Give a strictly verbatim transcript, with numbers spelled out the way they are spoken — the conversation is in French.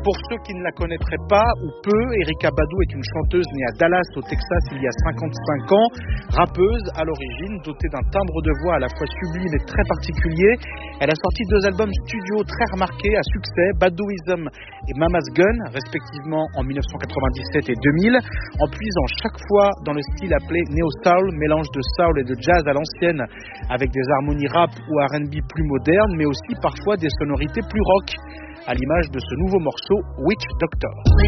Pour ceux qui ne la connaîtraient pas ou peu, Erykah Badu est une chanteuse née à Dallas au Texas il y a cinquante-cinq ans, rappeuse à l'origine, dotée d'un timbre de voix à la fois sublime et très particulier. Elle a sorti deux albums studio très remarqués à succès, Baduizm et Mama's Gun, respectivement en dix-neuf cent quatre-vingt-dix-sept et deux mille, en puisant chaque fois dans le style appelé neo-soul, mélange de soul et de jazz à l'ancienne, avec des harmonies rap ou R and B plus modernes, mais aussi parfois des sonorités plus rock, à l'image de ce nouveau morceau Witch Doctor.